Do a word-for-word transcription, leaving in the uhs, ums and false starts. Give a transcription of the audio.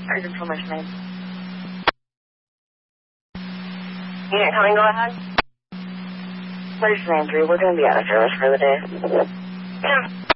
Urgent information name. Unit coming, go ahead. What is your name, Drew? We're going to be out of service for the day. Yeah.